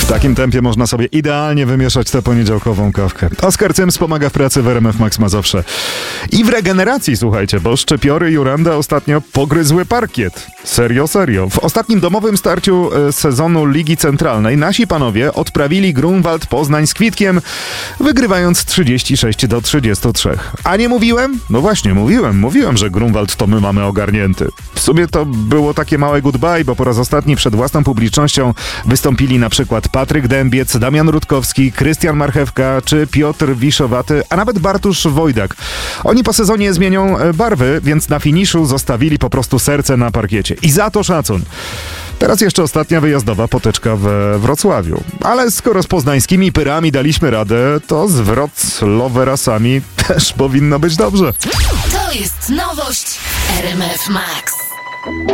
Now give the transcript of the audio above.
takim tempie można sobie idealnie wymieszać tę poniedziałkową kawkę. Oskar Cyms pomaga w pracy w RMF Max Mazowsze. I w regeneracji, słuchajcie, bo szczypiory Juranda ostatnio pogryzły parkiet. Serio. W ostatnim domowym starciu sezonu Ligi Centralnej nasi panowie odprawili Grunwald Poznań z kwitkiem, wygrywając 36-33. A nie mówiłem? No właśnie, mówiłem, że Grunwald to my mamy ogarnięty. W sumie to było takie małe goodbye, bo po raz ostatni przed własną publicznością wystąpili na przykład Patryk Dębiec, Damian Rutkowski, Krystian Marchewka czy Piotr Wiszowaty, a nawet Bartosz Wojdak. Oni po sezonie zmienią barwy, więc na finiszu zostawili po prostu serce na parkiecie. I za to szacun. Teraz jeszcze ostatnia wyjazdowa potyczka we Wrocławiu. Ale skoro z poznańskimi pyrami daliśmy radę, to z wroclowerasami też powinno być dobrze. To jest nowość RMF Max.